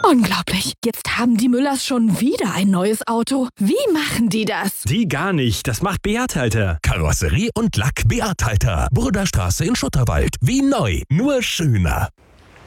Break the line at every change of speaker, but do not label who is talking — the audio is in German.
Unglaublich. Jetzt haben die Müllers schon wieder ein neues Auto. Wie machen die das?
Die gar nicht. Das macht Beat-Halter.
Karosserie und Lack Beat-Halter. Burda Straße in Schutterwald. Wie neu, nur schöner.